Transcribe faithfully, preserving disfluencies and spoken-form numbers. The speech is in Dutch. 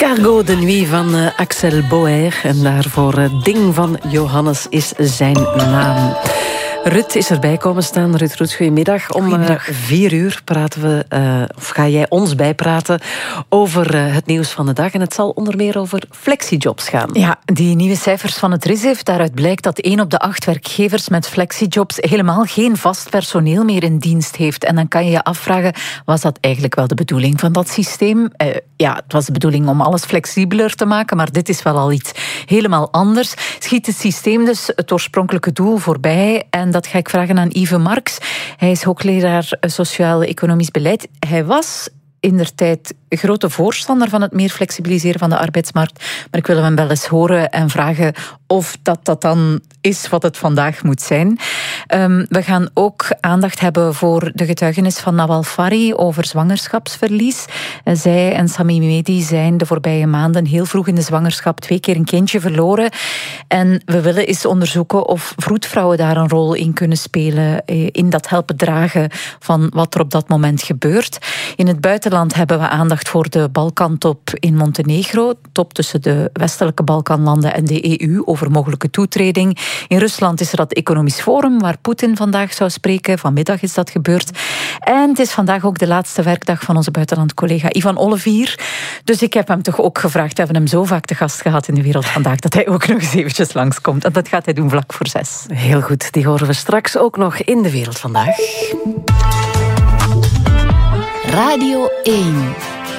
Cargo de Nuit van uh, Axel Boer. En daarvoor uh, Ding van Johannes is zijn naam. Rut is erbij komen staan. Rut Roets, goedemiddag. Om uh, vier uur praten we, uh, of ga jij ons bijpraten over uh, het nieuws van de dag. En het zal onder meer over flexijobs gaan. Ja, die nieuwe cijfers van het R I S E F, daaruit blijkt dat één op de acht werkgevers met flexijobs helemaal geen vast personeel meer in dienst heeft. En dan kan je je afvragen, was dat eigenlijk wel de bedoeling van dat systeem? Uh, ja, het was de bedoeling om alles flexibeler te maken, maar dit is wel al iets helemaal anders. Schiet het systeem dus het oorspronkelijke doel voorbij? En dat ga ik vragen aan Yves Marx. Hij is hoogleraar sociaal-economisch beleid. Hij was indertijd grote voorstander van het meer flexibiliseren van de arbeidsmarkt. Maar ik wil hem wel eens horen en vragen of dat dat dan is wat het vandaag moet zijn. Um, we gaan ook aandacht hebben voor de getuigenis van Nawal Fari over zwangerschapsverlies. Zij en Sami Mehdi zijn de voorbije maanden heel vroeg in de zwangerschap twee keer een kindje verloren. En we willen eens onderzoeken of vroedvrouwen daar een rol in kunnen spelen, in dat helpen dragen van wat er op dat moment gebeurt. In het buitenland hebben we aandacht voor de Balkantop in Montenegro, top tussen de westelijke Balkanlanden en de E U over mogelijke toetreding. In Rusland is er dat economisch forum waar Poetin vandaag zou spreken. Vanmiddag is dat gebeurd. En het is vandaag ook de laatste werkdag van onze buitenlandcollega Ivan Olivier. Dus ik heb hem toch ook gevraagd, we hebben hem zo vaak te gast gehad in de Wereld Vandaag, dat hij ook nog eens eventjes langskomt. En dat gaat hij doen vlak voor zes. Heel goed, die horen we straks ook nog in de Wereld Vandaag. Radio één.